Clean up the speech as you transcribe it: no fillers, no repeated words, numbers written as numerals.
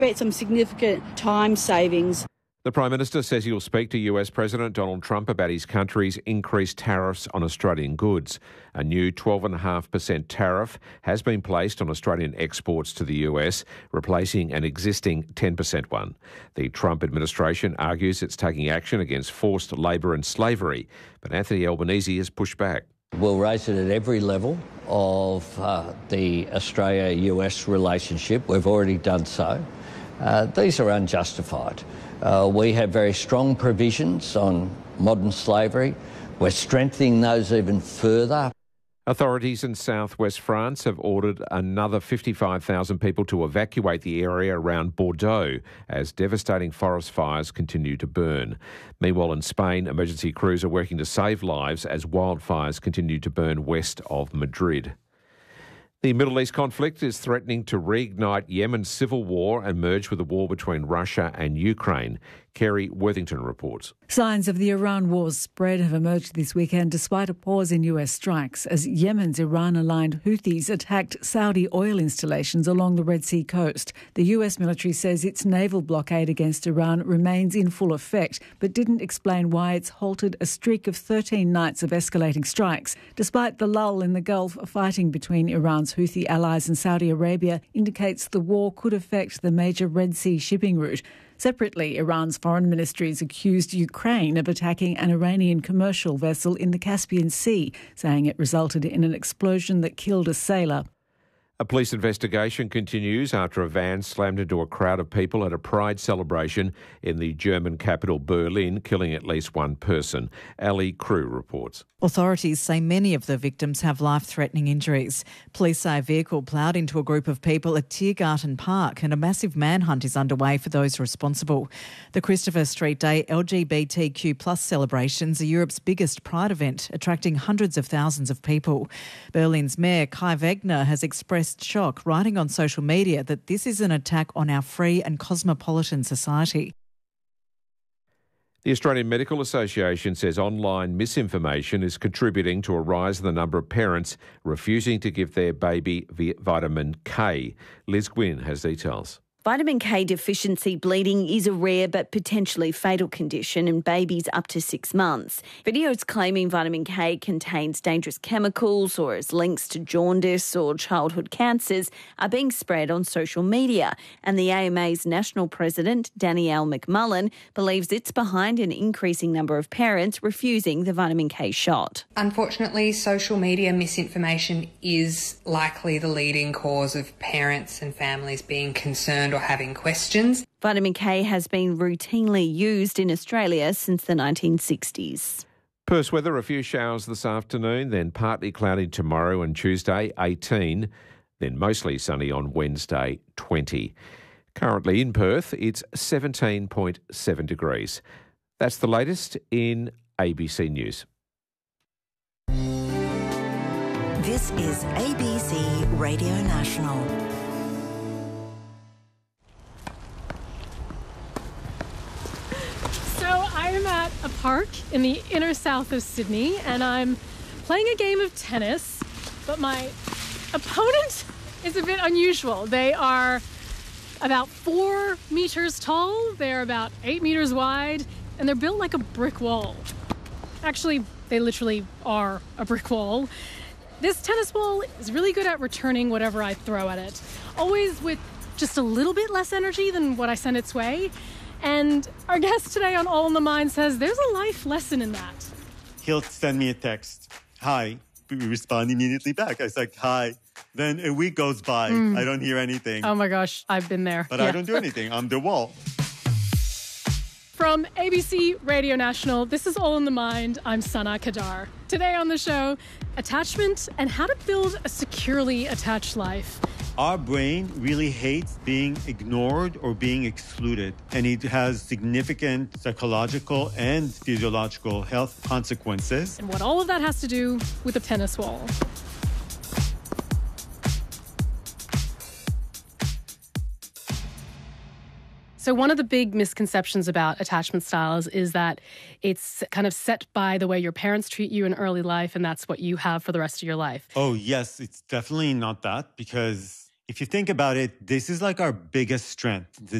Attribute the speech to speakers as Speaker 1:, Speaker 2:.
Speaker 1: Get some significant time savings.
Speaker 2: The Prime Minister says he'll speak to US President Donald Trump about his country's increased tariffs on Australian goods. A new 12.5% tariff has been placed on Australian exports to the US, replacing an existing 10% one. The Trump administration argues it's taking action against forced labour and slavery, but Anthony Albanese has pushed back.
Speaker 3: We'll raise it at every level of the Australia-US relationship. We've already done so. These are unjustified. We have very strong provisions on modern slavery. We're strengthening those even further.
Speaker 2: Authorities in southwest France have ordered another 55,000 people to evacuate the area around Bordeaux as devastating forest fires continue to burn. Meanwhile, in Spain, emergency crews are working to save lives as wildfires continue to burn west of Madrid. The Middle East conflict is threatening to reignite Yemen's civil war and merge with the war between Russia and Ukraine. Kerry Worthington reports.
Speaker 4: Signs of the Iran war's spread have emerged this weekend despite a pause in US strikes as Yemen's Iran-aligned Houthis attacked Saudi oil installations along the Red Sea coast. The US military says its naval blockade against Iran remains in full effect, but didn't explain why it's halted a streak of 13 nights of escalating strikes. Despite the lull in the Gulf, fighting between Iran's Houthi allies and Saudi Arabia indicates the war could affect the major Red Sea shipping route. Separately, Iran's foreign ministry has accused Ukraine of attacking an Iranian commercial vessel in the Caspian Sea, saying it resulted in an explosion that killed a sailor.
Speaker 2: A police investigation continues after a van slammed into a crowd of people at a pride celebration in the German capital Berlin, killing at least one person. Ali Crew reports.
Speaker 5: Authorities say many of the victims have life-threatening injuries. Police say a vehicle ploughed into a group of people at Tiergarten Park and a massive manhunt is underway for those responsible. The Christopher Street Day LGBTQ+ celebrations are Europe's biggest pride event, attracting hundreds of thousands of people. Berlin's Mayor Kai Wegner has expressed shock, writing on social media that this is an attack on our free and cosmopolitan society.
Speaker 2: The Australian Medical Association says online misinformation is contributing to a rise in the number of parents refusing to give their baby vitamin K. Liz Gwynn has details.
Speaker 6: Vitamin K deficiency bleeding is a rare but potentially fatal condition in babies up to 6 months. Videos claiming vitamin K contains dangerous chemicals or has links to jaundice or childhood cancers are being spread on social media, and the AMA's national president, Danielle McMullen, believes it's behind an increasing number of parents refusing the vitamin K shot.
Speaker 7: Unfortunately, social media misinformation is likely the leading cause of parents and families being concerned or having questions.
Speaker 6: Vitamin K has been routinely used in Australia since the 1960s.
Speaker 2: Perth weather, a few showers this afternoon, then partly cloudy tomorrow and Tuesday, 18, then mostly sunny on Wednesday, 20. Currently in Perth, it's 17.7 degrees. That's the latest in ABC News.
Speaker 8: This is ABC Radio National.
Speaker 9: I'm at a park in the inner south of Sydney and I'm playing a game of tennis, but my opponent is a bit unusual. They are about 4 meters tall, they're about 8 meters wide, and they're built like a brick wall. Actually, they literally are a brick wall. This tennis ball is really good at returning whatever I throw at it, always with just a little bit less energy than what I send its way. And our guest today on All in the Mind says there's a life lesson in that.
Speaker 10: He'll send me a text. Hi. We respond immediately back. I was like, hi. Then a week goes by. I don't hear anything.
Speaker 9: Oh my gosh, I've been there.
Speaker 10: But I don't do anything. I'm the wall.
Speaker 9: From ABC Radio National, this is All in the Mind. I'm Sana Kadar. Today on the show, attachment and how to build a securely attached life.
Speaker 10: Our brain really hates being ignored or being excluded, and it has significant psychological and physiological health consequences.
Speaker 9: And what all of that has to do with a tennis wall. So one of the big misconceptions about attachment styles is that it's kind of set by the way your parents treat you in early life, and that's what you have for the rest of your life.
Speaker 10: Oh, yes, it's definitely not that, because If you think about it, this is like our biggest strength.